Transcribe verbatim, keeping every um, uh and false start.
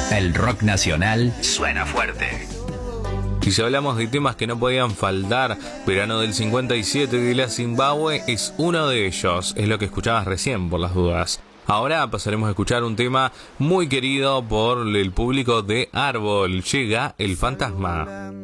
El rock nacional suena fuerte. Y si hablamos de temas que no podían faltar, Verano del cincuenta y siete de la Zimbabue es uno de ellos, es lo que escuchabas recién por las dudas. Ahora pasaremos a escuchar un tema muy querido por el público de Árbol, Llega el Fantasma.